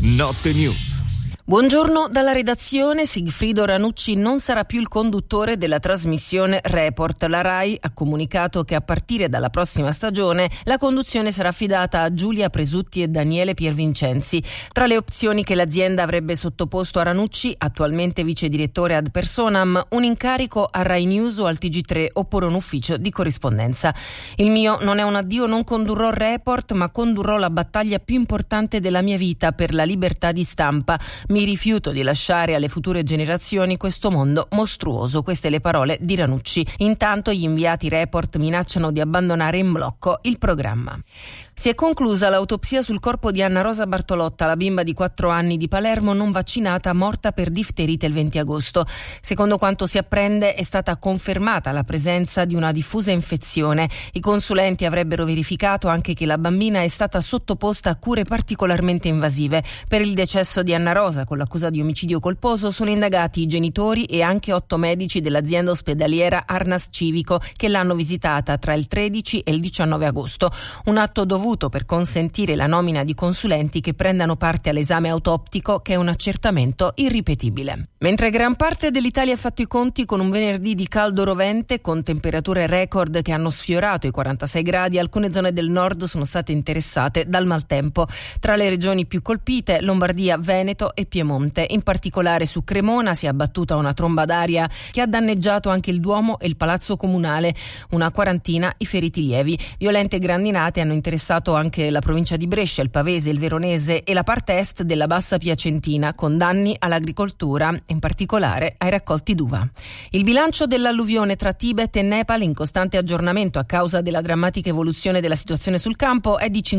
Notte News. Buongiorno dalla redazione. Sigfrido Ranucci non sarà più il conduttore della trasmissione Report. La RAI ha comunicato che a partire dalla prossima stagione la conduzione sarà affidata a Giulia Presutti e Daniele Piervincenzi. Tra le opzioni che l'azienda avrebbe sottoposto a Ranucci, attualmente vice direttore ad personam, un incarico a Rai News o al TG3 oppure un ufficio di corrispondenza. Il mio non è un addio, non condurrò Report, ma condurrò la battaglia più importante della mia vita per la libertà di stampa. Mi rifiuto di lasciare alle future generazioni questo mondo mostruoso. Queste le parole di Ranucci. Intanto gli inviati Report minacciano di abbandonare in blocco il programma. Si è conclusa l'autopsia sul corpo di Anna Rosa Bartolotta, la bimba di 4 anni di Palermo non vaccinata morta per difterite il 20 agosto. Secondo quanto si apprende è stata confermata la presenza di una diffusa infezione. I consulenti avrebbero verificato anche che la bambina è stata sottoposta a cure particolarmente invasive. Per il decesso di Anna Rosa, con l'accusa di omicidio colposo, sono indagati i genitori e anche 8 medici dell'azienda ospedaliera Arnas Civico che l'hanno visitata tra il 13 e il 19 agosto. Un atto dovuto per consentire la nomina di consulenti che prendano parte all'esame autoptico, che è un accertamento irripetibile. Mentre gran parte dell'Italia ha fatto i conti con un venerdì di caldo rovente, con temperature record che hanno sfiorato i 46 gradi, alcune zone del nord sono state interessate dal maltempo. Tra le regioni più colpite, Lombardia, Veneto e Piemonte. In particolare su Cremona si è abbattuta una tromba d'aria che ha danneggiato anche il Duomo e il Palazzo Comunale. Una quarantina i feriti lievi. Violente grandinate hanno interessato anche la provincia di Brescia, il Pavese, il Veronese e la parte est della Bassa Piacentina, con danni all'agricoltura, in particolare ai raccolti d'uva. Il bilancio dell'alluvione tra Tibet e Nepal, in costante aggiornamento a causa della drammatica evoluzione della situazione sul campo, è di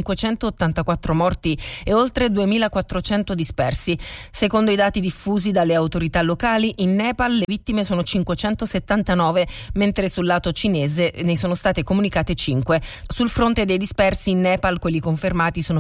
584 morti e oltre 2400 dispersi. Secondo i dati diffusi dalle autorità locali, in Nepal le vittime sono 579, mentre sul lato cinese ne sono state comunicate 5. Sul fronte dei dispersi in Nepal quelli confermati sono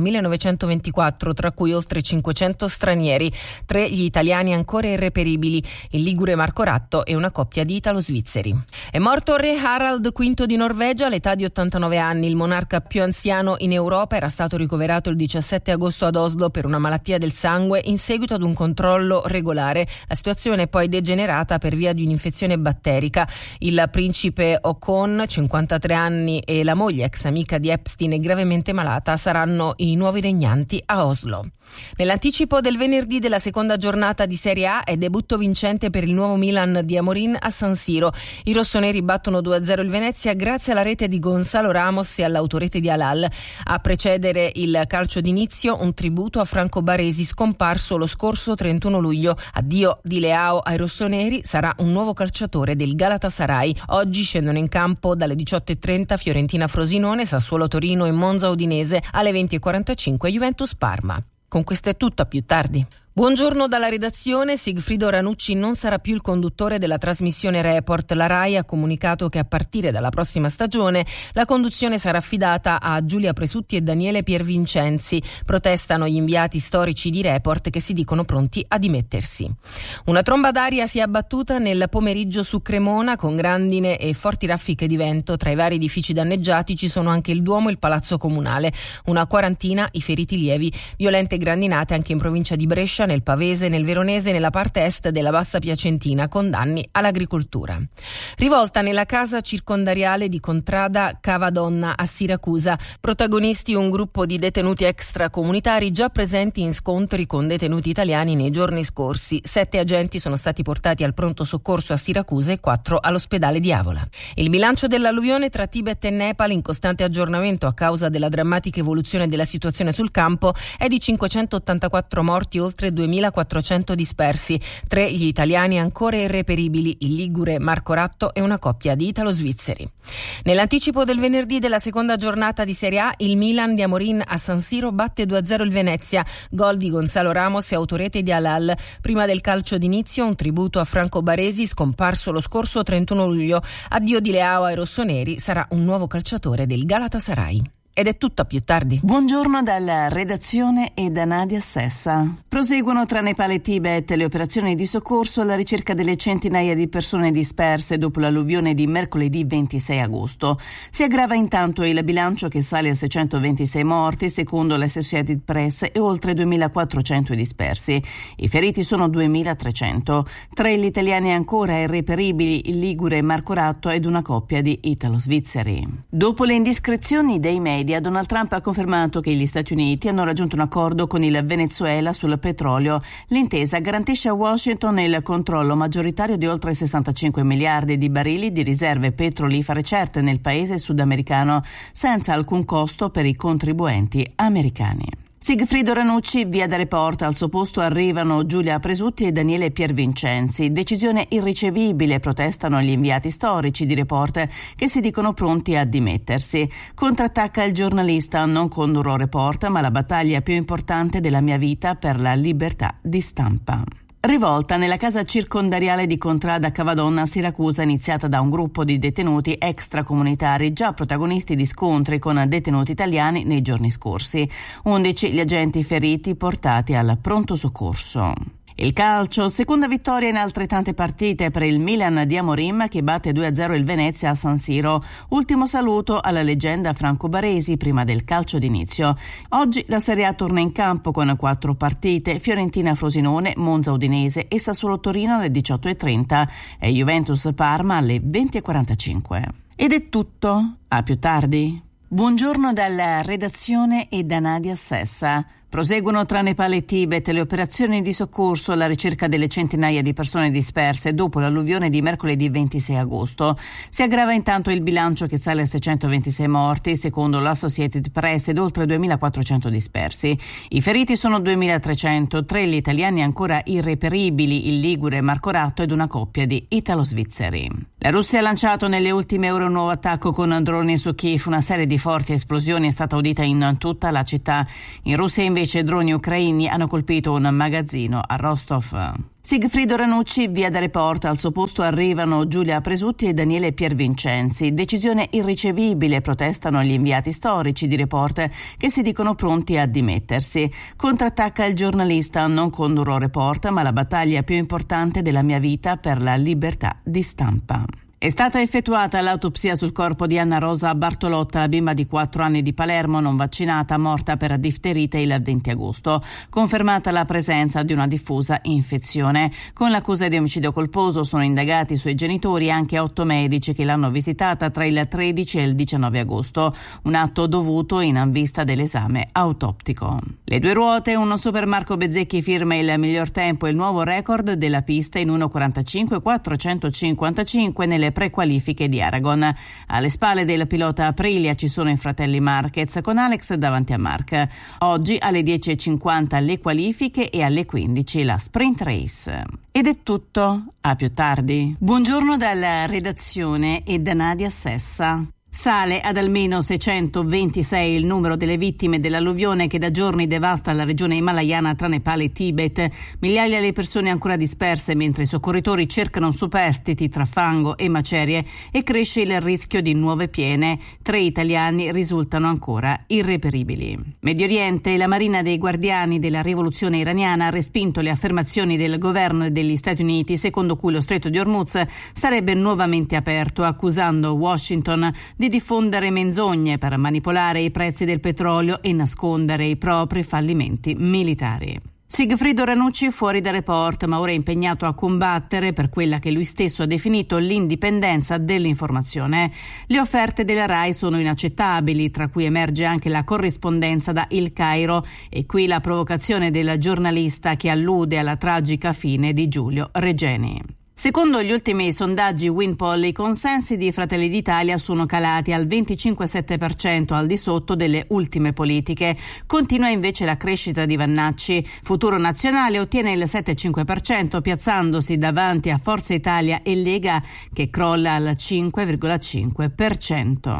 1924, tra cui oltre 500 stranieri, 3 gli italiani ancora irreperibili, il ligure Marco Ratto e una coppia di italo-svizzeri. È morto re Harald V di Norvegia all'età di 89 anni. Il monarca più anziano in Europa era stato ricoverato il 17 agosto ad Oslo per una malattia del sangue in seguito ad un controllo regolare. La situazione è poi degenerata per via di un'infezione batterica. Il principe Haakon, 53 anni, e la moglie, ex amica di Epstein e gravemente malata, saranno i nuovi regnanti a Oslo. Nell'anticipo del venerdì della seconda giornata di Serie A è debutto vincente per il nuovo Milan di Amorin a San Siro. I rossoneri battono 2-0 il Venezia grazie alla rete di Gonzalo Ramos e all'autorete di Halal. A precedere il calcio d'inizio un tributo a Franco Baresi, scomparso lo scorso 31 luglio. Addio di Leao ai rossoneri, sarà un nuovo calciatore del Galatasaray. Oggi scendono in campo dalle 18:30 Fiorentina Frosinone, Sassuolo Torino e Monza Udinese, alle 20:45 Juventus Parma. Con questo è tutto, a più tardi. Buongiorno dalla redazione. Sigfrido Ranucci non sarà più il conduttore della trasmissione Report. La RAI ha comunicato che a partire dalla prossima stagione la conduzione sarà affidata a Giulia Presutti e Daniele Piervincenzi. Protestano gli inviati storici di Report che si dicono pronti a dimettersi. Una tromba d'aria si è abbattuta nel pomeriggio su Cremona con grandine e forti raffiche di vento. Tra i vari edifici danneggiati ci sono anche il Duomo e il Palazzo Comunale. Una quarantina i feriti lievi. Violente grandinate anche in provincia di Brescia, nel Pavese, nel Veronese e nella parte est della Bassa Piacentina, con danni all'agricoltura. Rivolta nella casa circondariale di Contrada Cavadonna a Siracusa. Protagonisti un gruppo di detenuti extracomunitari già presenti in scontri con detenuti italiani nei giorni scorsi. 7 agenti sono stati portati al pronto soccorso a Siracusa e 4 all'ospedale di Avola. Il bilancio dell'alluvione tra Tibet e Nepal, in costante aggiornamento a causa della drammatica evoluzione della situazione sul campo, è di 584 morti, oltre 2400 dispersi, 3 gli italiani ancora irreperibili, il ligure Marco Ratto e una coppia di italo-svizzeri. Nell'anticipo del venerdì della seconda giornata di Serie A, il Milan di Amorin a San Siro batte 2-0 il Venezia, gol di Gonzalo Ramos e autorete di Halal. Prima del calcio d'inizio un tributo a Franco Baresi, scomparso lo scorso 31 luglio. Addio di Leao ai rossoneri, sarà un nuovo calciatore del Galatasaray. Ed è tutto, a più tardi. Buongiorno dalla redazione e da Nadia Sessa. Proseguono tra Nepal e Tibet le operazioni di soccorso alla ricerca delle centinaia di persone disperse dopo l'alluvione di mercoledì 26 agosto. Si aggrava intanto il bilancio che sale a 626 morti secondo l'Associated Press e oltre 2.400 dispersi. I feriti sono 2.300. Tra gli italiani ancora irreperibili il ligure Marco Ratto ed una coppia di italo-svizzeri. Dopo le indiscrezioni dei media, Donald Trump ha confermato che gli Stati Uniti hanno raggiunto un accordo con il Venezuela sul petrolio. L'intesa garantisce a Washington il controllo maggioritario di oltre 65 miliardi di barili di riserve petrolifere certe nel paese sudamericano, senza alcun costo per i contribuenti americani. Sigfrido Ranucci, via da Report, al suo posto arrivano Giulia Presutti e Daniele Piervincenzi. Decisione irricevibile, protestano gli inviati storici di Report che si dicono pronti a dimettersi. Contrattacca il giornalista: non condurrò Report, ma la battaglia più importante della mia vita per la libertà di stampa. Rivolta nella casa circondariale di Contrada Cavadonna a Siracusa, iniziata da un gruppo di detenuti extracomunitari già protagonisti di scontri con detenuti italiani nei giorni scorsi. 11 gli agenti feriti portati al pronto soccorso. Il calcio, seconda vittoria in altrettante partite per il Milan di Amorim che batte 2-0 il Venezia a San Siro. Ultimo saluto alla leggenda Franco Baresi prima del calcio d'inizio. Oggi la Serie A torna in campo con 4 partite: Fiorentina-Frosinone, Monza-Udinese e Sassuolo-Torino alle 18:30 e Juventus-Parma alle 20:45. Ed è tutto, a più tardi. Buongiorno dalla redazione e da Nadia Sessa. Proseguono tra Nepal e Tibet le operazioni di soccorso alla ricerca delle centinaia di persone disperse dopo l'alluvione di mercoledì 26 agosto. Si aggrava intanto il bilancio che sale a 626 morti secondo l'Associated Press ed oltre 2.400 dispersi. I feriti sono 2.300, 3 gli italiani ancora irreperibili, il ligure Marco Ratto ed una coppia di italo-svizzeri. La Russia ha lanciato nelle ultime ore un nuovo attacco con droni su Kiev. Una serie di forti esplosioni è stata udita in tutta la città. In Russia invece droni ucraini hanno colpito un magazzino a Rostov. Sigfrido Ranucci, via da Report, al suo posto arrivano Giulia Presutti e Daniele Piervincenzi. Decisione irricevibile, protestano gli inviati storici di Report che si dicono pronti a dimettersi. Contrattacca il giornalista: non condurrò Report, ma la battaglia più importante della mia vita per la libertà di stampa. È stata effettuata l'autopsia sul corpo di Anna Rosa Bartolotta, la bimba di 4 anni di Palermo non vaccinata, morta per difterite il 20 agosto. Confermata la presenza di una diffusa infezione. Con l'accusa di omicidio colposo sono indagati i suoi genitori e anche 8 medici che l'hanno visitata tra il 13 e il 19 agosto. Un atto dovuto in vista dell'esame autoptico. Le 2 ruote, un super Marco Bezzecchi firma il miglior tempo e il nuovo record della pista in 1:45.455 nelle prequalifiche di Aragon. Alle spalle del pilota Aprilia ci sono i fratelli Marquez con Alex davanti a Marc. Oggi alle 10:50 le qualifiche e alle 15 la sprint race. Ed è tutto, a più tardi. Buongiorno dalla redazione e da Nadia Sessa. Sale ad almeno 626 il numero delle vittime dell'alluvione che da giorni devasta la regione himalayana tra Nepal e Tibet. Migliaia le persone ancora disperse mentre i soccorritori cercano superstiti tra fango e macerie e cresce il rischio di nuove piene. 3 italiani risultano ancora irreperibili. Medio Oriente, la Marina dei Guardiani della rivoluzione iraniana ha respinto le affermazioni del governo degli Stati Uniti secondo cui lo stretto di Hormuz sarebbe nuovamente aperto, accusando Washington di diffondere menzogne per manipolare i prezzi del petrolio e nascondere i propri fallimenti militari. Sigfrido Ranucci fuori da Report, ma ora è impegnato a combattere per quella che lui stesso ha definito l'indipendenza dell'informazione. Le offerte della RAI sono inaccettabili, tra cui emerge anche la corrispondenza da Il Cairo e qui la provocazione del giornalista che allude alla tragica fine di Giulio Regeni. Secondo gli ultimi sondaggi Winpoll, i consensi di Fratelli d'Italia sono calati al 25,7%, al di sotto delle ultime politiche. Continua invece la crescita di Vannacci. Futuro Nazionale ottiene il 7,5%, piazzandosi davanti a Forza Italia e Lega, che crolla al 5,5%.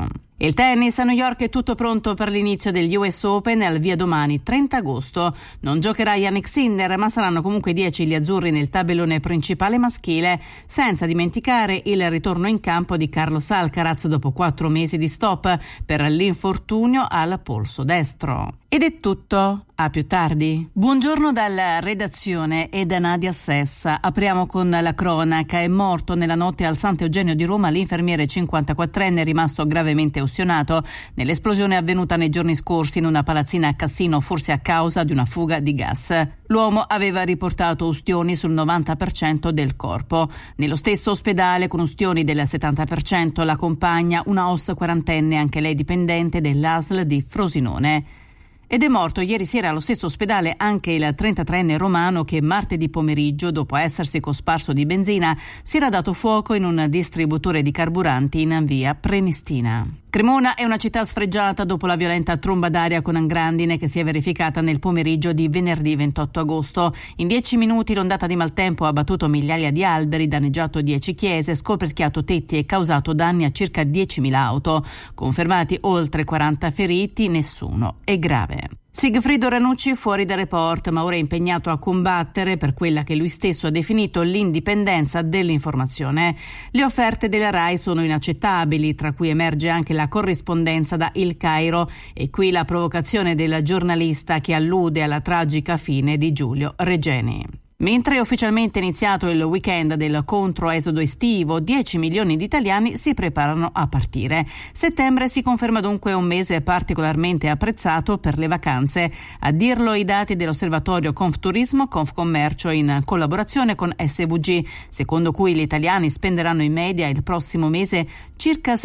Il tennis a New York è tutto pronto per l'inizio degli US Open al via domani, 30 agosto. Non giocherà Jannik Sinner, ma saranno comunque 10 gli azzurri nel tabellone principale maschile, senza dimenticare il ritorno in campo di Carlos Alcaraz dopo 4 mesi di stop per l'infortunio al polso destro. Ed è tutto, a più tardi. Buongiorno dalla redazione e da Nadia Sessa. Apriamo con la cronaca. È morto nella notte al Sant'Eugenio di Roma l'infermiere 54enne rimasto gravemente ustionato nell'esplosione avvenuta nei giorni scorsi in una palazzina a Cassino, forse a causa di una fuga di gas. L'uomo aveva riportato ustioni sul 90% del corpo. Nello stesso ospedale, con ustioni del 70%, la compagna, una OSS 40enne, anche lei dipendente dell'ASL di Frosinone. Ed è morto ieri sera allo stesso ospedale anche il 33enne romano che martedì pomeriggio, dopo essersi cosparso di benzina, si era dato fuoco in un distributore di carburanti in via Prenestina. Cremona è una città sfregiata dopo la violenta tromba d'aria con grandine che si è verificata nel pomeriggio di venerdì 28 agosto. In 10 minuti l'ondata di maltempo ha abbattuto migliaia di alberi, danneggiato 10 chiese, scoperchiato tetti e causato danni a circa 10.000 auto. Confermati oltre 40 feriti, nessuno è grave. Sigfrido Ranucci fuori dal report, ma ora è impegnato a combattere per quella che lui stesso ha definito l'indipendenza dell'informazione. Le offerte della RAI sono inaccettabili, tra cui emerge anche la corrispondenza da Il Cairo e qui la provocazione del giornalista che allude alla tragica fine di Giulio Regeni. Mentre è ufficialmente iniziato il weekend del controesodo estivo, 10 milioni di italiani si preparano a partire. Settembre si conferma dunque un mese particolarmente apprezzato per le vacanze. A dirlo i dati dell'osservatorio Confturismo, Confcommercio in collaborazione con SVG, secondo cui gli italiani spenderanno in media il prossimo mese circa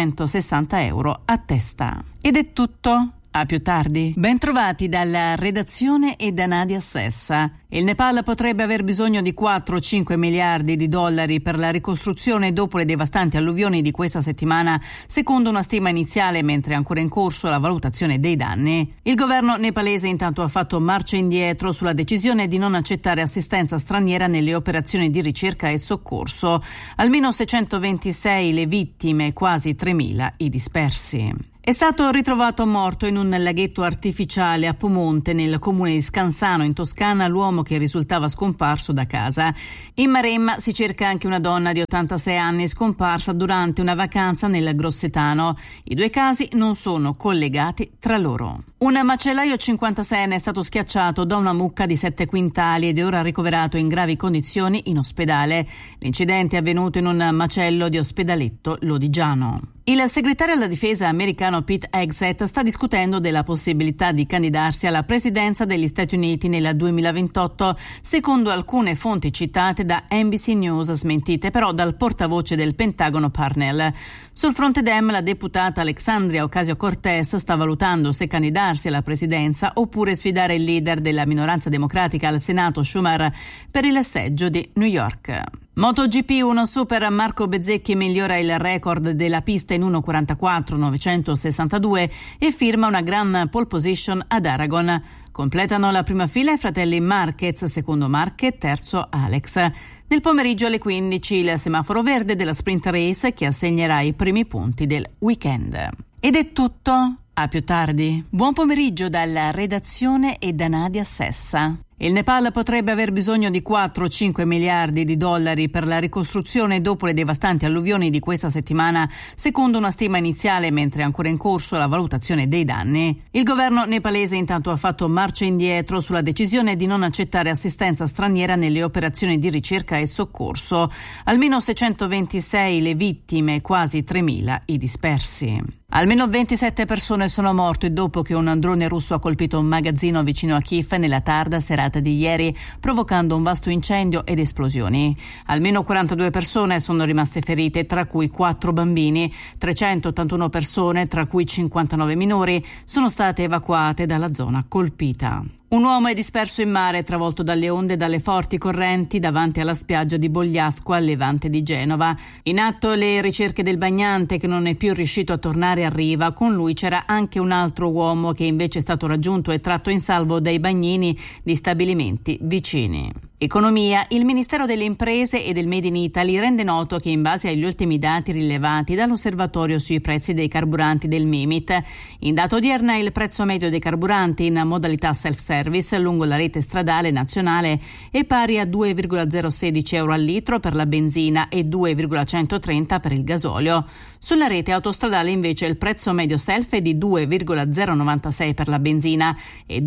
760 euro a testa. Ed è tutto. A più tardi. Ben trovati dalla redazione e da Nadia Sessa. Il Nepal potrebbe aver bisogno di 4-5 miliardi di dollari per la ricostruzione dopo le devastanti alluvioni di questa settimana, secondo una stima iniziale, mentre è ancora in corso la valutazione dei danni. Il governo nepalese intanto ha fatto marcia indietro sulla decisione di non accettare assistenza straniera nelle operazioni di ricerca e soccorso. Almeno 626 le vittime, quasi 3.000 i dispersi. È stato ritrovato morto in un laghetto artificiale a Pomonte, nel comune di Scansano, in Toscana, l'uomo che risultava scomparso da casa. In Maremma si cerca anche una donna di 86 anni scomparsa durante una vacanza nel Grossetano. I due casi non sono collegati tra loro. Un macellaio 56enne è stato schiacciato da una mucca di 7 quintali ed è ora ricoverato in gravi condizioni in ospedale. L'incidente è avvenuto in un macello di Ospedaletto Lodigiano. Il segretario alla difesa americano Pete Hegseth sta discutendo della possibilità di candidarsi alla presidenza degli Stati Uniti nel 2028, secondo alcune fonti citate da NBC News, smentite però dal portavoce del Pentagono Parnell. Sul fronte Dem, la deputata Alexandria Ocasio-Cortez sta valutando se candidarsi alla presidenza oppure sfidare il leader della minoranza democratica al Senato Schumer per il seggio di New York. MotoGP 1 Super, Marco Bezzecchi migliora il record della pista in 1:44.962 e firma una gran pole position ad Aragon. Completano la prima fila i fratelli Marquez, secondo Marquez, terzo Alex. Nel pomeriggio alle 15 il semaforo verde della sprint race che assegnerà i primi punti del weekend. Ed è tutto. A più tardi. Buon pomeriggio dalla redazione e da Nadia Sessa. Il Nepal potrebbe aver bisogno di 4-5 miliardi di dollari per la ricostruzione dopo le devastanti alluvioni di questa settimana, secondo una stima iniziale, mentre è ancora in corso la valutazione dei danni. Il governo nepalese intanto ha fatto marcia indietro sulla decisione di non accettare assistenza straniera nelle operazioni di ricerca e soccorso. Almeno 626 le vittime, quasi 3.000 i dispersi. Almeno 27 persone sono morte dopo che un drone russo ha colpito un magazzino vicino a Kiev nella tarda serata di ieri, provocando un vasto incendio ed esplosioni. Almeno 42 persone sono rimaste ferite, tra cui 4 bambini. 381 persone, tra cui 59 minori, sono state evacuate dalla zona colpita. Un uomo è disperso in mare, travolto dalle onde e dalle forti correnti davanti alla spiaggia di Bogliasco, al levante di Genova. In atto le ricerche del bagnante, che non è più riuscito a tornare a riva. Con lui c'era anche un altro uomo che invece è stato raggiunto e tratto in salvo dai bagnini di stabilimenti vicini. Economia. Il Ministero delle Imprese e del Made in Italy rende noto che in base agli ultimi dati rilevati dall'osservatorio sui prezzi dei carburanti del Mimit, in data odierna il prezzo medio dei carburanti in modalità self-service lungo la rete stradale nazionale è pari a 2,016 euro al litro per la benzina e 2,130 per il gasolio. Sulla rete autostradale invece il prezzo medio self è di 2,096 per la benzina e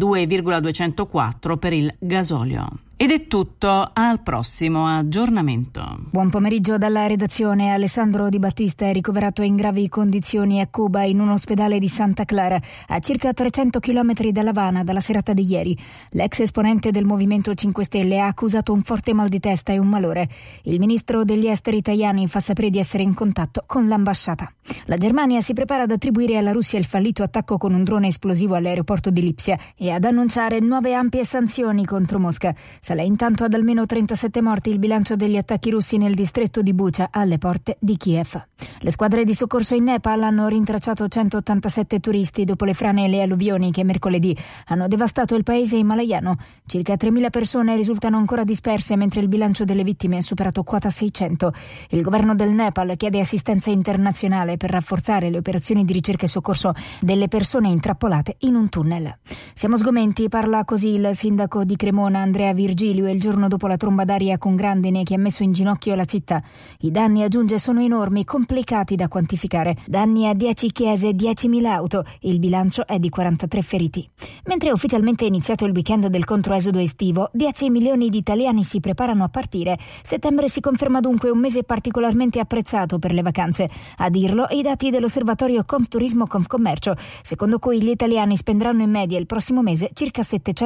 2,204 per il gasolio. Ed è tutto, al prossimo aggiornamento. Buon pomeriggio dalla redazione. Alessandro Di Battista è ricoverato in gravi condizioni a Cuba in un ospedale di Santa Clara, a circa 300 km da La Habana dalla serata di ieri. L'ex esponente del Movimento 5 Stelle ha accusato un forte mal di testa e un malore. Il ministro degli esteri italiani fa sapere di essere in contatto con l'ambasciata. La Germania si prepara ad attribuire alla Russia il fallito attacco con un drone esplosivo all'aeroporto di Lipsia e ad annunciare nuove ampie sanzioni contro Mosca. Sale intanto ad almeno 37 morti il bilancio degli attacchi russi nel distretto di Bucha, alle porte di Kiev. Le squadre di soccorso in Nepal hanno rintracciato 187 turisti dopo le frane e le alluvioni che mercoledì hanno devastato il paese himalayano. Circa 3.000 persone risultano ancora disperse, mentre il bilancio delle vittime ha superato quota 600. Il governo del Nepal chiede assistenza internazionale per rafforzare le operazioni di ricerca e soccorso delle persone intrappolate in un tunnel. Siamo sgomenti, parla così il sindaco di Cremona Andrea Virgilio il giorno dopo la tromba d'aria con grandine che ha messo in ginocchio la città. I danni, aggiunge, sono enormi, complicati da quantificare. Danni a 10 chiese, 10.000 auto. Il bilancio è di 43 feriti. Mentre è ufficialmente iniziato il weekend del controesodo estivo, 10 milioni di italiani si preparano a partire. Settembre si conferma dunque un mese particolarmente apprezzato per le vacanze. A dirlo i dati dell'osservatorio Confturismo Confcommercio, secondo cui gli italiani spenderanno in media il prossimo mese circa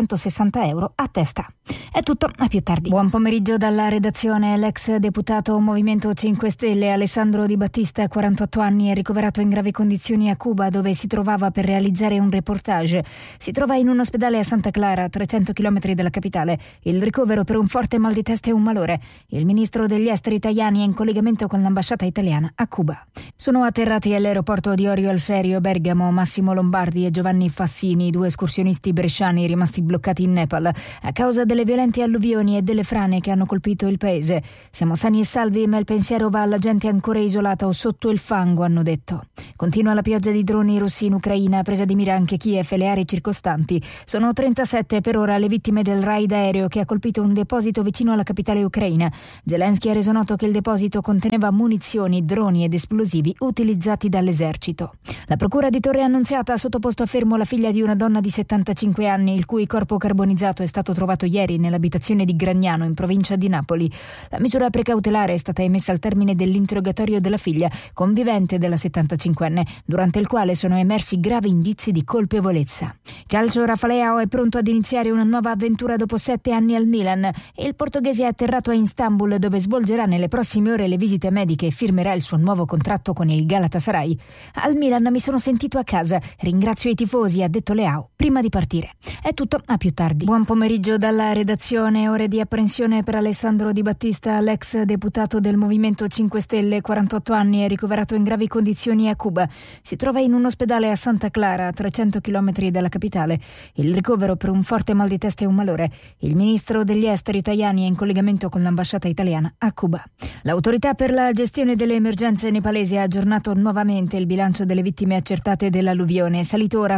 760 euro a testa. È tutto, a più tardi. Buon pomeriggio dalla redazione. L'ex deputato Movimento 5 Stelle Alessandro Di Battista, 48 anni, è ricoverato in gravi condizioni a Cuba, dove si trovava per realizzare un reportage. Si trova in un ospedale a Santa Clara, 300 km dalla capitale. Il ricovero per un forte mal di testa e un malore. Il ministro degli esteri italiani è in collegamento con l'ambasciata italiana a Cuba. Sono atterrati all'aeroporto di Orio al Serio, Bergamo, Massimo Lombardi e Giovanni Fassini, 2 escursionisti bresciani rimasti bloccati in Nepal a causa delle violenti alluvioni e delle frane che hanno colpito il paese. Siamo sani e salvi, ma il pensiero va alla gente ancora isolata o sotto il fango, hanno detto. Continua la pioggia di droni russi in Ucraina, presa di mira anche Kiev e le aree circostanti. Sono 37 per ora le vittime del raid aereo che ha colpito un deposito vicino alla capitale ucraina. Zelensky ha reso noto che il deposito conteneva munizioni, droni ed esplosivi utilizzati dall'esercito. La procura di Torre Annunziata ha sottoposto a fermo la figlia di una donna di 75 anni, il cui corpo carbonizzato è stato trovato ieri nell'abitazione di Gragnano, in provincia di Napoli. La misura precautelare è stata emessa al termine dell'interrogatorio della figlia, convivente della 75enne, durante il quale sono emersi gravi indizi di colpevolezza. Calcio, Rafa Leao è pronto ad iniziare una nuova avventura dopo 7 anni al Milan. Il portoghese è atterrato a Istanbul, dove svolgerà nelle prossime ore le visite mediche e firmerà il suo nuovo contratto con il Galatasaray. Al Milan mi sono sentito a casa, ringrazio i tifosi, ha detto Leao prima di partire. È tutto, a più tardi. Buon pomeriggio dalla redazione. Ore di apprensione per Alessandro Di Battista, l'ex deputato del Movimento 5 Stelle, 48 anni, è ricoverato in gravi condizioni a Cuba. Si trova in un ospedale a Santa Clara, a 300 km dalla capitale. Il ricovero per un forte mal di testa e un malore. Il ministro degli esteri italiani è in collegamento con l'ambasciata italiana a Cuba. L'autorità per la gestione delle emergenze nepalesi ha aggiornato nuovamente il bilancio delle vittime accertate dell'alluvione, salito ora a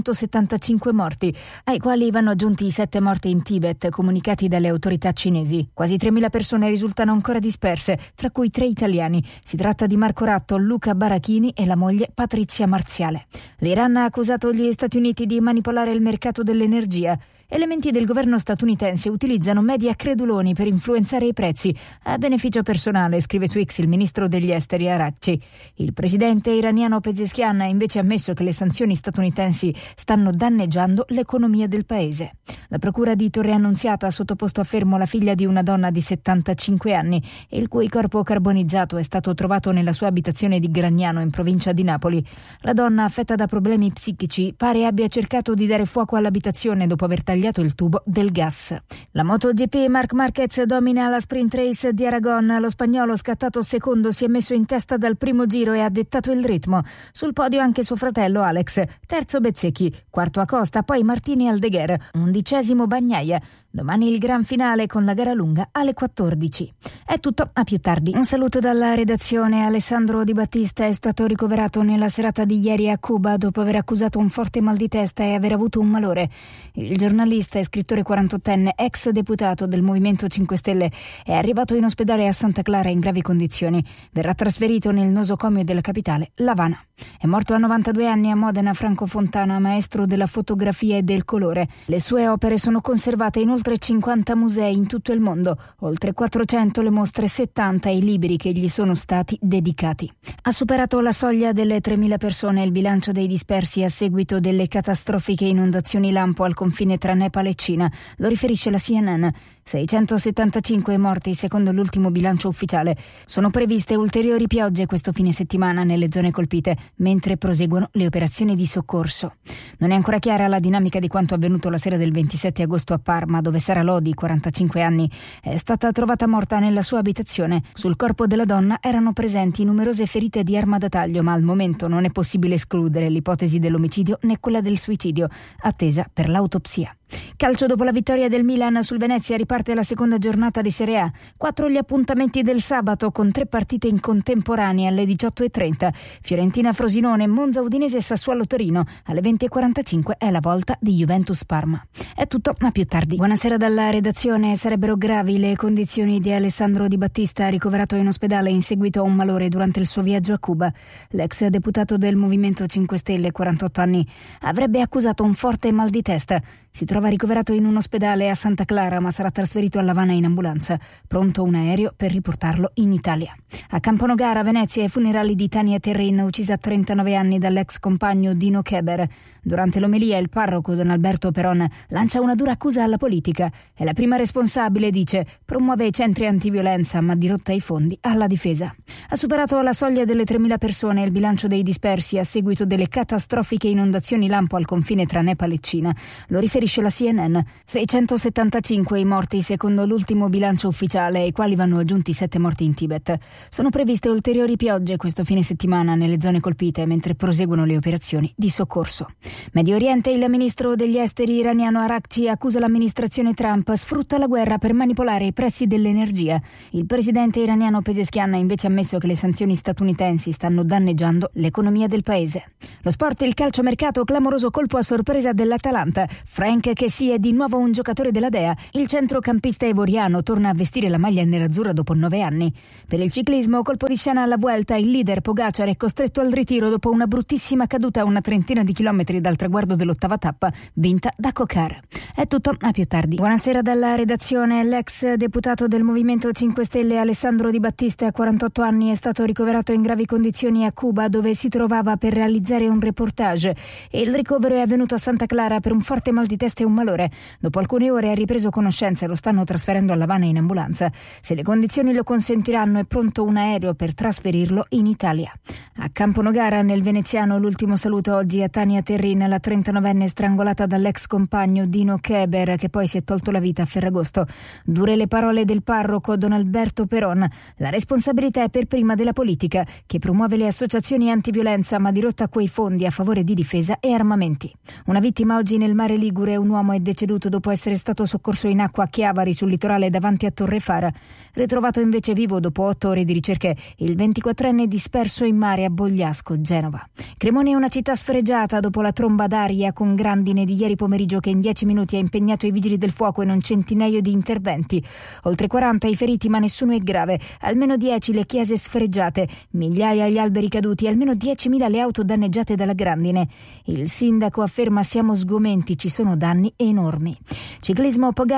675 morti, ai quali vanno aggiunti i 7 morti in Tibet, comunicati dalle autorità cinesi. Quasi 3.000 persone risultano ancora disperse, tra cui 3 italiani. Si tratta di Marco Ratto, Luca Barachini e la moglie Patrizia Marziale. L'Iran ha accusato gli Stati Uniti di manipolare il mercato dell'energia. Elementi del governo statunitense utilizzano media creduloni per influenzare i prezzi a beneficio personale, scrive su X il ministro degli esteri Araghchi. Il presidente iraniano Pezeshkian ha invece ammesso che le sanzioni statunitensi stanno danneggiando l'economia del paese. La procura di Torre Annunziata ha sottoposto a fermo la figlia di una donna di 75 anni, il cui corpo carbonizzato è stato trovato nella sua abitazione di Gragnano, in provincia di Napoli. La donna, affetta da problemi psichici, pare abbia cercato di dare fuoco all'abitazione dopo aver tagliato tagliato il tubo del gas. La MotoGP, Marc Marquez domina la sprint race di Aragon. Lo spagnolo, scattato secondo, si è messo in testa dal primo giro e ha dettato il ritmo. Sul podio anche suo fratello Alex, terzo Bezzecchi, quarto Acosta, poi Martini Aldeguer, 11° Bagnaia. Domani il gran finale con la gara lunga alle 14. È tutto, a più tardi. Un saluto dalla redazione. Alessandro Di Battista è stato ricoverato nella serata di ieri a Cuba dopo aver accusato un forte mal di testa e aver avuto un malore. Il giornalista e scrittore 48enne, ex deputato del Movimento 5 Stelle, è arrivato in ospedale a Santa Clara in gravi condizioni. Verrà trasferito nel nosocomio della capitale, L'Avana. È morto a 92 anni a Modena Franco Fontana, maestro della fotografia e del colore. Le sue opere sono conservate in oltre 50 musei in tutto il mondo, oltre 400 le mostre, 70 i libri che gli sono stati dedicati. Ha superato la soglia delle 3.000 persone il bilancio dei dispersi a seguito delle catastrofiche inondazioni lampo al confine tra Nepal e Cina, lo riferisce la CNN. 675 morti secondo l'ultimo bilancio ufficiale. Sono previste ulteriori piogge questo fine settimana nelle zone colpite, mentre proseguono le operazioni di soccorso. Non è ancora chiara la dinamica di quanto avvenuto la sera del 27 agosto a Parma, dove Sara Lodi, 45 anni, è stata trovata morta nella sua abitazione. Sul corpo della donna erano presenti numerose ferite di arma da taglio, ma al momento non è possibile escludere l'ipotesi dell'omicidio né quella del suicidio, attesa per l'autopsia. Calcio, dopo la vittoria del Milan sul Venezia riparte la seconda giornata di Serie A. 4 gli appuntamenti del sabato con 3 partite in contemporanea alle 18:30. Fiorentina-Frosinone, Monza-Udinese e Sassuolo-Torino. Alle 20:45 è la volta di Juventus-Parma. È tutto, a più tardi. Buonasera dalla redazione. Sarebbero gravi le condizioni di Alessandro Di Battista, ricoverato in ospedale in seguito a un malore durante il suo viaggio a Cuba. L'ex deputato del Movimento 5 Stelle, 48 anni, avrebbe accusato un forte mal di testa. Si trova ricoverato in un ospedale a Santa Clara, ma sarà trasferito a L'Avana in ambulanza. Pronto un aereo per riportarlo in Italia. A Camponogara, Venezia, i funerali di Tania Terrin, uccisa a 39 anni dall'ex compagno Dino Keber. Durante l'omelia il parroco Don Alberto Peron lancia una dura accusa alla politica. È la prima responsabile, dice, promuove i centri antiviolenza ma dirotta i fondi alla difesa. Ha superato la soglia delle 3.000 persone il bilancio dei dispersi a seguito delle catastrofiche inondazioni lampo al confine tra Nepal e Cina. Lo riferisce la CNN. 675 i morti secondo l'ultimo bilancio ufficiale, ai quali vanno aggiunti 7 morti in Tibet. Sono previste ulteriori piogge questo fine settimana nelle zone colpite, mentre proseguono le operazioni di soccorso. Medio Oriente, il ministro degli esteri iraniano Arakci accusa l'amministrazione Trump sfrutta la guerra per manipolare i prezzi dell'energia. Il presidente iraniano Pezeshkian ha invece ammesso che le sanzioni statunitensi stanno danneggiando l'economia del paese. Lo sport, il calciomercato, clamoroso colpo a sorpresa dell'Atalanta. Frank Kessie è di nuovo un giocatore della Dea. Il centrocampista ivoriano torna a vestire la maglia nerazzurra dopo 9 anni. Per il ciclismo, colpo di scena alla Vuelta, il leader Pogacar è costretto al ritiro dopo una bruttissima caduta a una trentina di chilometri dal traguardo dell'8ª tappa, vinta da Cocar. È tutto, a più tardi. Buonasera dalla redazione. L'ex deputato del Movimento 5 Stelle Alessandro Di Battista, 48 anni, è stato ricoverato in gravi condizioni a Cuba, dove si trovava per realizzare un reportage. Il ricovero è avvenuto a Santa Clara per un forte mal di testa e un malore. Dopo alcune ore ha ripreso conoscenza e lo stanno trasferendo a L'Avana in ambulanza. Se le condizioni lo consentiranno, è pronto un aereo per trasferirlo in Italia. A Camponogara, nel veneziano, l'ultimo saluto oggi a Tania Terrin, la 39enne strangolata dall'ex compagno Dino Keber, che poi si è tolto la vita a Ferragosto. Dure le parole del parroco Don Alberto Peron. La responsabilità è per prima della politica, che promuove le associazioni antiviolenza ma dirotta quei fondi a favore di difesa e armamenti. Una vittima oggi nel Mare Ligure. Un uomo è deceduto dopo essere stato soccorso in acqua a Chiavari, sul litorale davanti a Torrefara. Ritrovato invece vivo dopo 8 ore di ricerche il 24enne disperso in mare a Bogliasco, Genova. Cremone è una città sfregiata dopo la tromba d'aria con grandine di ieri pomeriggio che in 10 minuti ha impegnato i vigili del fuoco in un centinaio di interventi. Oltre 40 i feriti, ma nessuno è grave. Almeno 10 le chiese sfregiate, migliaia gli alberi caduti, almeno 10.000 le auto danneggiate dalla grandine. Il sindaco afferma: siamo sgomenti, ci sono danni enormi. Ciclismo, Pogacar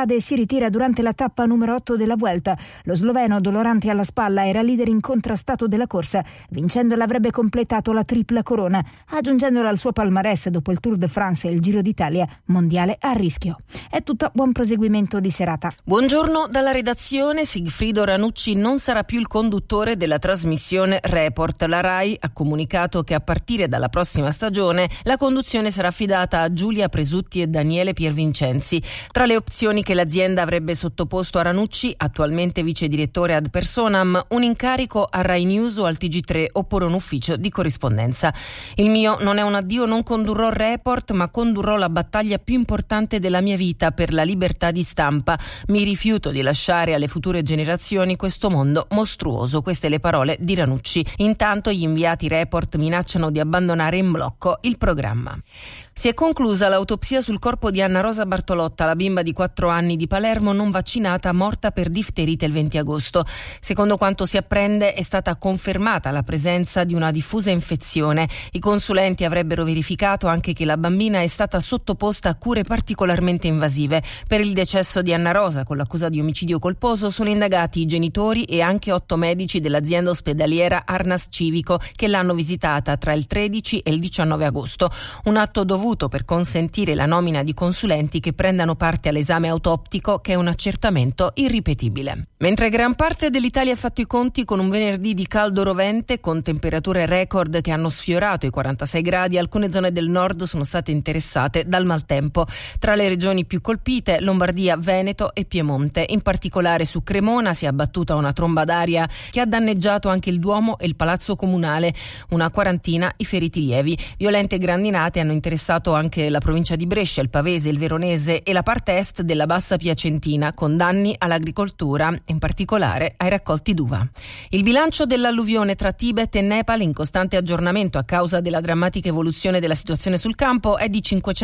cade e si ritira durante la tappa numero 8 della Vuelta. Lo sloveno, dolorante alla spalla, era leader incontrastato della corsa. Vincendola avrebbe completato la tripla corona, aggiungendola al suo palmarès dopo il Tour de France e il Giro d'Italia, mondiale a rischio. È tutto, buon proseguimento di serata. Buongiorno dalla redazione. Sigfrido Ranucci non sarà più il conduttore della trasmissione Report. La RAI ha comunicato che a partire dalla prossima stagione la conduzione sarà affidata a Giulia Presutti e Daniele Piervincenzi. Tra le opzioni che l'azienda avrebbe sottoposto a Ranucci, attualmente vice direttore ad personam, un incarico a Rai News o al TG3 oppure un ufficio di corrispondenza. Il mio non è un addio, non condurrò Report, ma condurrò la battaglia più importante della mia vita per la libertà di stampa. Mi rifiuto di lasciare alle future generazioni questo mondo mostruoso. Queste le parole di Ranucci. Intanto gli inviati Report minacciano di abbandonare in blocco il programma. Si è conclusa l'autopsia sul corpo di Anna Rosa Bartolotta, la bimba di 4 anni di Palermo non vaccinata morta per difterite il 20 agosto. Secondo quanto si apprende è stata confermata la presenza di una diffusa infezione. I consulenti avrebbero verificato anche che la bambina è stata sottoposta a cure particolarmente invasive. Per il decesso di Anna Rosa, con l'accusa di omicidio colposo, sono indagati i genitori e anche 8 medici dell'azienda ospedaliera Arnas Civico che l'hanno visitata tra il 13 e il 19 agosto. Un atto dovuto per consentire la nomina di consulenti che prendano parte all'esame autoptico, che è un accertamento irripetibile. Mentre gran parte dell'Italia ha fatto i conti con un venerdì di caldo rovente, con temperature record che hanno sfiorato i 46 gradi, alcune zone del nord sono state interessate dal maltempo. Tra le regioni più colpite, Lombardia, Veneto e Piemonte. In particolare su Cremona si è abbattuta una tromba d'aria che ha danneggiato anche il Duomo e il Palazzo Comunale. Una quarantina i feriti lievi. Violente grandinate hanno interessato anche la provincia di Brescia, il Pavese, il Veronese e la parte est della Bassa Piacentina, con danni all'agricoltura, in particolare ai raccolti d'uva. Il bilancio dell'alluvione tra Tibet e Nepal, in costante aggiornamento a causa della drammatica evoluzione della situazione sul campo, è di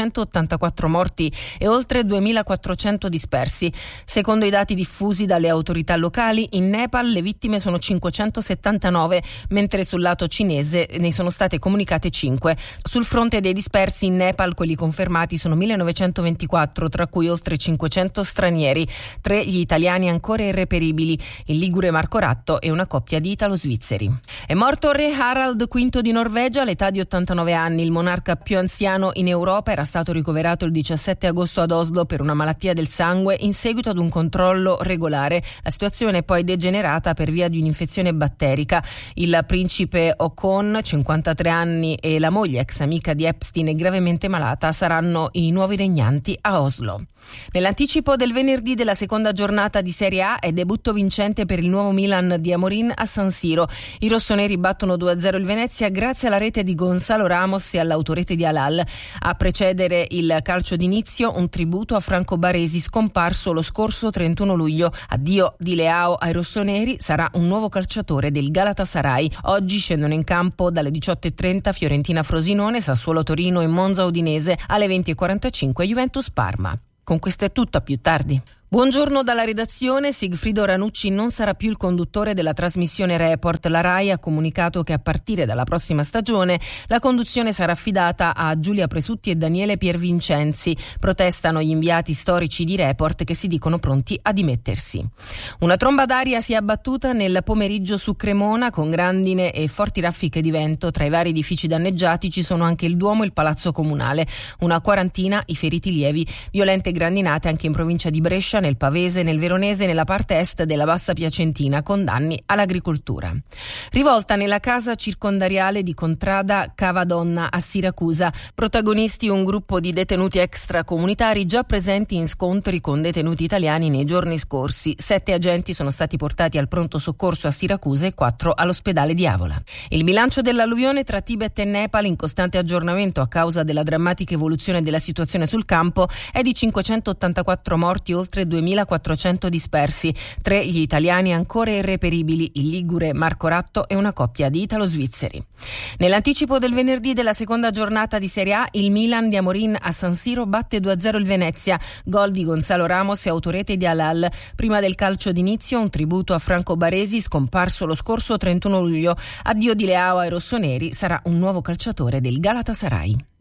584 morti e oltre 2400 dispersi. Secondo i dati diffusi dalle autorità locali, in Nepal le vittime sono 579, mentre sul lato cinese ne sono state comunicate 5. Sul fronte dei dispersi in Nepal quelli confermati sono 1924, tra cui oltre 500 stranieri, 3 gli italiani ancora irreperibili, il ligure Marco Ratto e una coppia di italo-svizzeri. È morto re Harald V di Norvegia all'età di 89 anni. Il monarca più anziano in Europa era stato ricoverato il 17 agosto ad Oslo per una malattia del sangue in seguito ad un controllo regolare. La situazione è poi degenerata per via di un'infezione batterica. Il principe Haakon, 53 anni, e la moglie, ex amica di Epstein e gravemente malata, saranno i nuovi regnanti a Oslo. Nell'anticipo del venerdì della seconda giornata di Serie A è debutto vincente per il nuovo Milan di Amorin a San Siro. I rossoneri battono 2-0 il Venezia grazie alla rete di Gonzalo Ramos e all'autorete di Halal. A precedere il calcio d'inizio un tributo a Franco Baresi, scomparso lo scorso 31 luglio. Addio di Leao ai rossoneri, sarà un nuovo calciatore del Galatasaray. Oggi scendono in campo dalle 18:30 Fiorentina Frosinone, Sassuolo Torino e Monza Udinese, alle 20:45 Juventus Parma. Con questo è tutto, a più tardi. Buongiorno dalla redazione. Sigfrido Ranucci non sarà più il conduttore della trasmissione Report. La RAI ha comunicato che a partire dalla prossima stagione la conduzione sarà affidata a Giulia Presutti e Daniele Piervincenzi. Protestano gli inviati storici di Report che si dicono pronti a dimettersi. Una tromba d'aria si è abbattuta nel pomeriggio su Cremona con grandine e forti raffiche di vento. Tra i vari edifici danneggiati ci sono anche il Duomo e il Palazzo Comunale. Una quarantina i feriti lievi. Violente grandinate anche in provincia di Brescia, nel Pavese, nel Veronese e nella parte est della Bassa Piacentina, con danni all'agricoltura. Rivolta nella casa circondariale di Contrada Cavadonna a Siracusa. Protagonisti un gruppo di detenuti extracomunitari già presenti in scontri con detenuti italiani nei giorni scorsi. 7 agenti sono stati portati al pronto soccorso a Siracusa e 4 all'ospedale di Avola. Il bilancio dell'alluvione tra Tibet e Nepal, in costante aggiornamento a causa della drammatica evoluzione della situazione sul campo, è di 584 morti, oltre 2400 dispersi, 3 gli italiani ancora irreperibili, il ligure Marco Ratto e una coppia di italo-svizzeri. Nell'anticipo del venerdì della seconda giornata di Serie A, il Milan di Amorin a San Siro batte 2-0 il Venezia, gol di Gonzalo Ramos e autorete di Halal. Prima del calcio d'inizio un tributo a Franco Baresi, scomparso lo scorso 31 luglio. Addio di Leao ai rossoneri, sarà un nuovo calciatore del Galatasaray.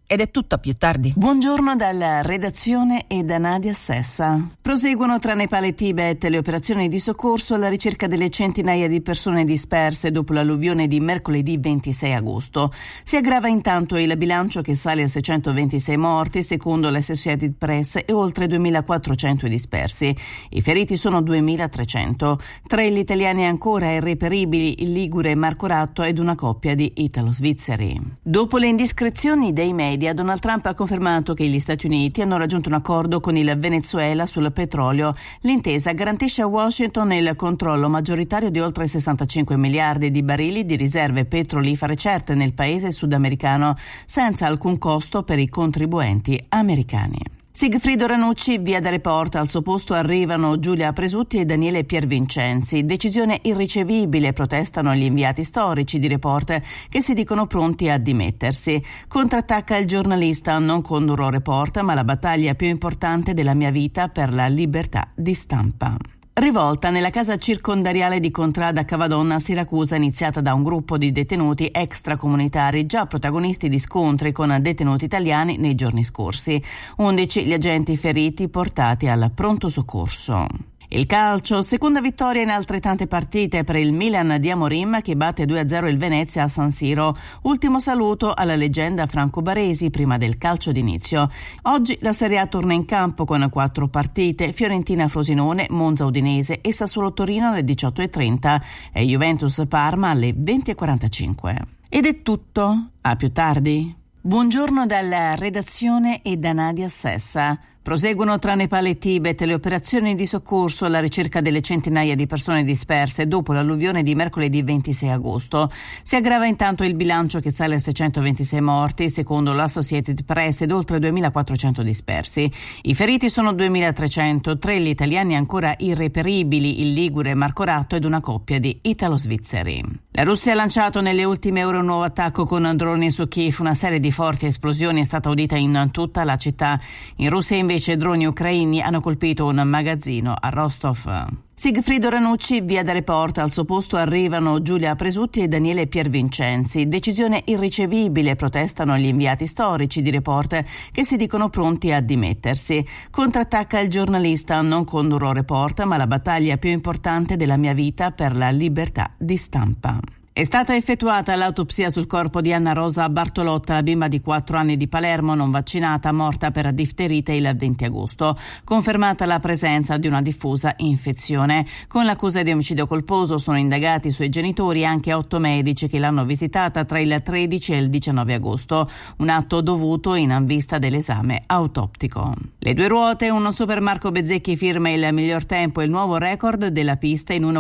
Ed è tutto, a più tardi. Buongiorno dalla redazione e da Nadia Sessa. Proseguono tra Nepal e Tibet le operazioni di soccorso alla ricerca delle centinaia di persone disperse dopo l'alluvione di mercoledì 26 agosto. Si aggrava intanto il bilancio che sale a 626 morti secondo l'Associated Press e oltre 2.400 dispersi. I feriti sono 2.300. Tra gli italiani ancora irreperibili il ligure Marco Ratto ed una coppia di italo-svizzeri. Dopo le indiscrezioni dei media, Donald Trump ha confermato che gli Stati Uniti hanno raggiunto un accordo con il Venezuela sul petrolio. L'intesa garantisce a Washington il controllo maggioritario di oltre 65 miliardi di barili di riserve petrolifere certe nel paese sudamericano, senza alcun costo per i contribuenti americani. Sigfrido Ranucci, via da Report, al suo posto arrivano Giulia Presutti e Daniele Piervincenzi. Decisione irricevibile, protestano gli inviati storici di Report che si dicono pronti a dimettersi. Contrattacca il giornalista: non condurrò Report, ma la battaglia più importante della mia vita per la libertà di stampa. Rivolta nella casa circondariale di Contrada Cavadonna a Siracusa, iniziata da un gruppo di detenuti extracomunitari già protagonisti di scontri con detenuti italiani nei giorni scorsi. 11 gli agenti feriti portati al pronto soccorso. Il calcio, seconda vittoria in altrettante partite per il Milan di Amorim che batte 2-0 il Venezia a San Siro. Ultimo saluto alla leggenda Franco Baresi prima del calcio d'inizio. Oggi la Serie A torna in campo con 4 partite: Fiorentina-Frosinone, Monza-Udinese e Sassuolo-Torino alle 18:30 e Juventus-Parma alle 20:45. Ed è tutto, a più tardi. Buongiorno dalla redazione e da Nadia Sessa. Proseguono tra Nepal e Tibet le operazioni di soccorso alla ricerca delle centinaia di persone disperse dopo l'alluvione di mercoledì 26 agosto. Si aggrava intanto il bilancio che sale a 626 morti secondo l'Associated Press ed oltre 2.400 dispersi. I feriti sono 2.300, 3 gli italiani ancora irreperibili, il ligure Marco Ratto ed una coppia di italo-svizzeri. La Russia ha lanciato nelle ultime ore un nuovo attacco con droni su Kiev. Una serie di forti esplosioni è stata udita in tutta la città. In Russia invece droni ucraini hanno colpito un magazzino a Rostov. Sigfrido Ranucci, via da Report, al suo posto arrivano Giulia Presutti e Daniele Piervincenzi. Decisione irricevibile, protestano gli inviati storici di Report che si dicono pronti a dimettersi. Contrattacca il giornalista: non condurrò Report, ma la battaglia più importante della mia vita per la libertà di stampa. È stata effettuata l'autopsia sul corpo di Anna Rosa Bartolotta, la bimba di 4 anni di Palermo non vaccinata, morta per difterite il 20 agosto. Confermata la presenza di una diffusa infezione. Con l'accusa di omicidio colposo sono indagati i suoi genitori e anche 8 medici che l'hanno visitata tra il 13 e il 19 agosto. Un atto dovuto in vista dell'esame autoptico. Le 2 ruote, un super Marco Bezzecchi firma il miglior tempo e il nuovo record della pista in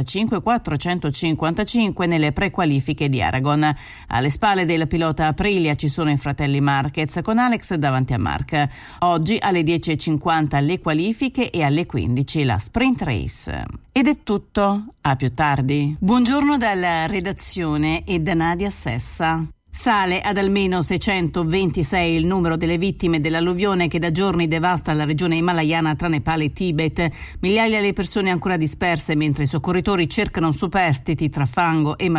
1:45.455 nelle prequalifiche di Aragon. Alle spalle del pilota Aprilia ci sono i fratelli Marquez con Alex davanti a Marc. Oggi alle 10:50 le qualifiche e alle 15 la sprint race. Ed è tutto, a più tardi. Buongiorno dalla redazione e da Nadia Sessa. Sale ad almeno 626 il numero delle vittime dell'alluvione che da giorni devasta la regione himalayana tra Nepal e Tibet. Migliaia le persone ancora disperse mentre i soccorritori cercano superstiti tra fango e